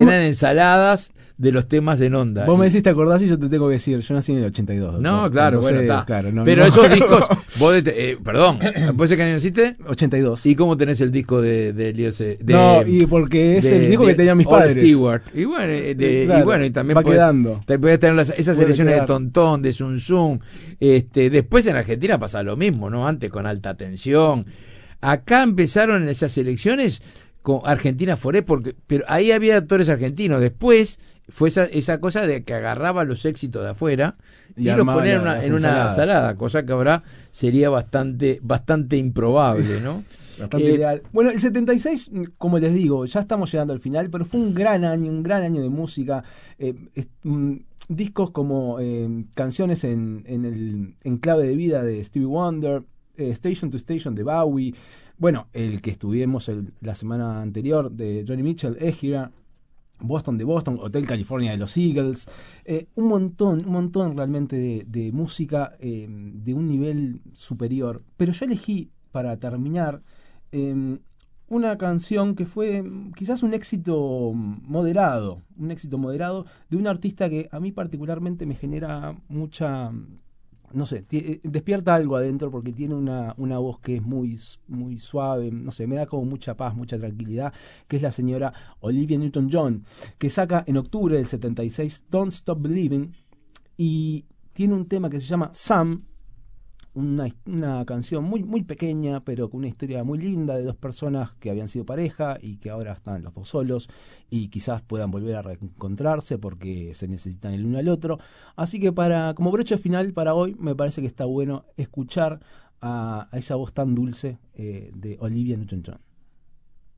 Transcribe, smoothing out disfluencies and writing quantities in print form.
eran ensaladas de los temas de Nonda. Vos me decís, ¿te acordás? Y yo te tengo que decir, yo nací en el 82. Doctor. No, claro, Entonces, bueno, está. claro, no, pero no. esos discos, perdón, ¿puede ser qué año naciste? 82. ¿Y cómo tenés el disco de Elías? No, y porque es el disco que tenían mis padres. Stewart. Y bueno, claro, y bueno, y también va quedando. podés tener esas Puede selecciones quedar. de Tontón, de Zum Zum. Después en Argentina pasa lo mismo, ¿no? Antes con Alta Tensión. Acá empezaron en esas elecciones con Argentina Foré, pero ahí había actores argentinos. Después fue esa cosa de que agarraba los éxitos de afuera y los ponía en una ensalada, cosa que ahora sería bastante improbable, ¿no? Bastante ideal. Bueno, el 76, como les digo, ya estamos llegando al final, pero fue un gran año de música. Discos como canciones en clave de vida de Stevie Wonder, Station to Station de Bowie, bueno, el que estuvimos la semana anterior de Johnny Mitchell, Égira, Boston de Boston, Hotel California de los Eagles, un montón realmente de música de un nivel superior. Pero yo elegí, para terminar, una canción que fue quizás un éxito moderado de un artista que a mí particularmente me genera mucha, no sé, despierta algo adentro porque tiene una voz que es muy suave, no sé, me da como mucha paz, mucha tranquilidad, que es la señora Olivia Newton-John, que saca en octubre del 76 Don't Stop Believing, y tiene un tema que se llama Sam, una canción muy pequeña, pero con una historia muy linda de dos personas que habían sido pareja y que ahora están los dos solos y quizás puedan volver a reencontrarse porque se necesitan el uno al otro. Así que como broche final para hoy, me parece que está bueno escuchar a esa voz tan dulce de Olivia Newton-John.